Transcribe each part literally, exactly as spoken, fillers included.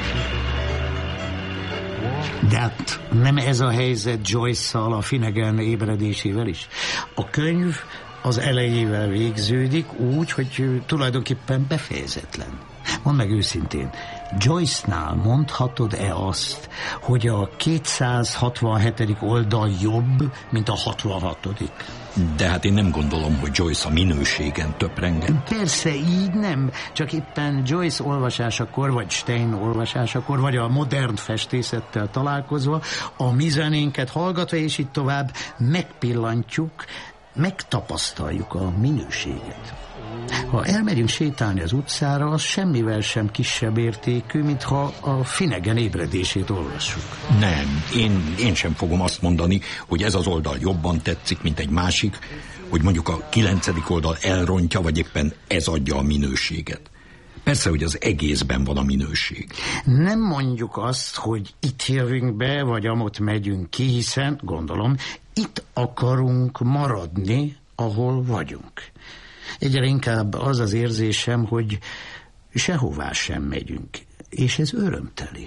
De hát nem ez a helyzet Joyce-szal, a Finnegan ébredésével is? A könyv az elejével végződik úgy, hogy tulajdonképpen befejezetlen. Mondd meg őszintén, Joyce-nál mondhatod-e azt, hogy a kétszázhatvanhetedik oldal jobb, mint a hatvanhatodik? De hát én nem gondolom, hogy Joyce a minőségen töprengett. Persze így nem, csak éppen Joyce olvasásakor, vagy Stein olvasásakor, vagy a modern festészettel találkozva, a mi zenénket hallgatva, és így tovább megpillantjuk, megtapasztaljuk a minőséget. Ha elmegyünk sétálni az utcára, az semmivel sem kisebb értékű, mint ha a Finnegan ébredését olvassuk. Nem, én, én sem fogom azt mondani, hogy ez az oldal jobban tetszik, mint egy másik, hogy mondjuk a kilencedik oldal elrontja, vagy éppen ez adja a minőséget. Persze, hogy az egészben van a minőség. Nem mondjuk azt, hogy itt jövünk be, vagy amott megyünk ki, hiszen, gondolom, itt akarunk maradni, ahol vagyunk. Egyre inkább az az érzésem, hogy sehová sem megyünk, és ez örömteli.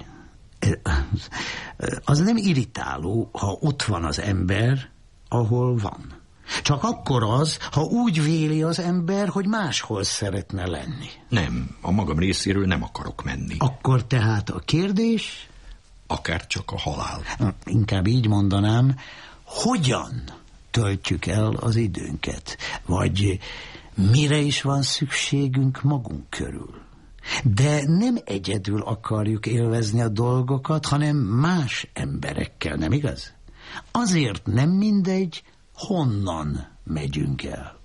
Az nem irritáló, ha ott van az ember, ahol van. Csak akkor az, ha úgy véli az ember, hogy máshol szeretne lenni. Nem, a magam részéről nem akarok menni. Akkor tehát a kérdés? Akár csak a halál. Inkább így mondanám, hogyan töltjük el az időnket, vagy mire is van szükségünk magunk körül. De nem egyedül akarjuk élvezni a dolgokat, hanem más emberekkel, nem igaz? Azért nem mindegy, honnan megyünk el.